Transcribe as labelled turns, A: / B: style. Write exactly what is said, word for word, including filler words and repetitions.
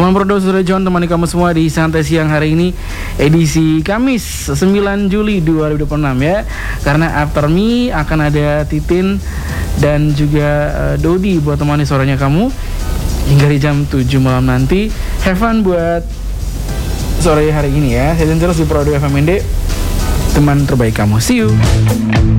A: Salam Prodo Saudara John, temani kamu semua di Santai Siang hari ini, edisi Kamis sembilan Juli dua ribu dua puluh enam ya. Karena after me akan ada Titin dan juga uh, Dodi buat temani suaranya kamu hingga di jam tujuh malam nanti. Have fun buat sore hari ini ya. Saya terus di Prodo F M N D, teman terbaik kamu. See you.